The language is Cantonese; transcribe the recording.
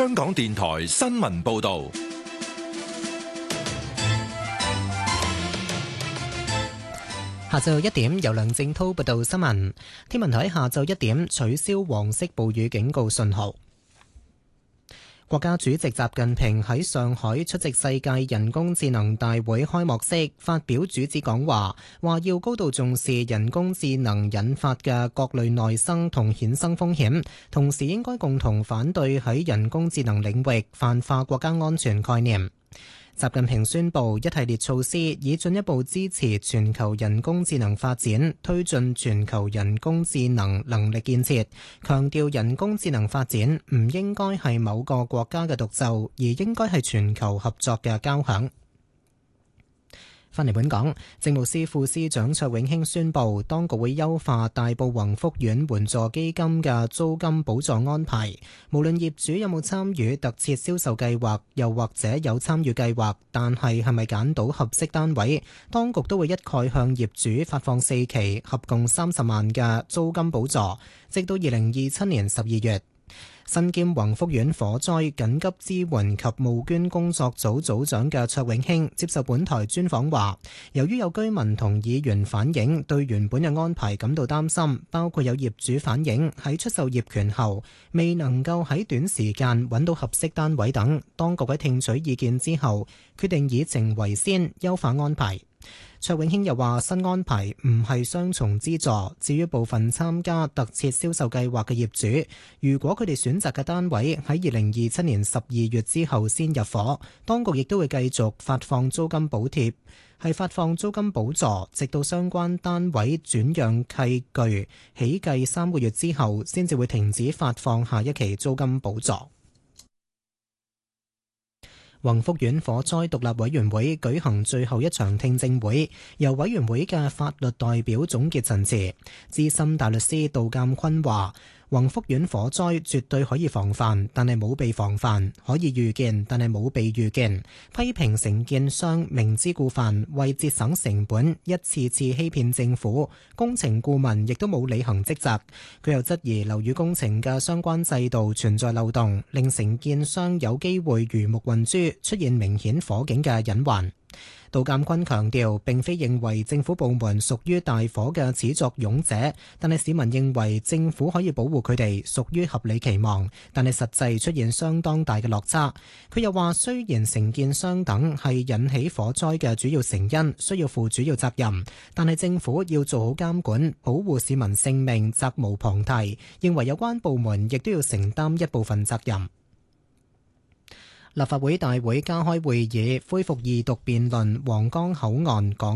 香港電台新聞報道。 下晝1點，由梁正滔報道新聞。天文台下晝1點取消黃色暴雨警告信號。國家主席習近平喺上海出席世界人工智能大會開幕式，發表主旨講話，話要高度重視人工智能引發嘅各類內生同衍生風險，同時應該共同反對喺人工智能領域泛化國家安全概念。習近平宣布一系列措施，以進一步支持全球人工智能發展，推進全球人工智能能力建設，強調人工智能發展唔應該係某個國家嘅獨奏，而應該係全球合作嘅交響。返嚟本港，政務司副司長卓永興宣布，當局會優化大埔宏福苑援助基金嘅租金補助安排。無論業主有冇參與特設銷售計劃，又或者有參與計劃，但係咪揀到合適單位，當局都會一概向業主發放4期，合共30萬嘅租金補助，直到2027年12月。身兼宏福苑火災緊急支援及募捐工作組組長嘅卓永興接受本台專訪話，由於有居民同議員反映對原本嘅安排感到擔心，包括有業主反映喺出售業權後未能夠喺短時間揾到合適單位等，當局喺聽取意見之後決定以靜為先，優化安排。卓永興又話，新安排唔係雙重資助，至於部分參加特設銷售計劃嘅業主，如果佢哋選擇嘅單位喺2027年12月之後先入伙，當局亦都會繼續發放租金補貼，係發放租金補助，直到相關單位轉讓契據起計3個月之後，先至會停止發放下一期租金補助。宏福苑火災獨立委員會舉行最後一場聽證會，由委員會嘅法律代表總結陳詞。資深大律師杜鑑坤話，宏福苑火災絕對可以防範，但係冇被防範；可以預見，但係冇被預見。批評承建商明知故犯，為節省成本，一次次欺騙政府。工程顧問亦都冇履行職責。佢又質疑樓宇工程嘅相關制度存在漏洞，令承建商有機會魚目混珠，出現明顯火警嘅隱患。杜鑑坤強調，並非認為政府部門屬於大火嘅始作俑者，但係市民認為政府可以保護佢哋，屬於合理期望，但係實際出現相當大嘅落差。佢又話，雖然承建商等係引起火災嘅主要成因，需要負主要責任，但係政府要做好監管，保護市民性命，責無旁貸。認為有關部門亦都要承擔一部分責任。立法會大會加開會議，恢復二讀辯論皇崗口岸港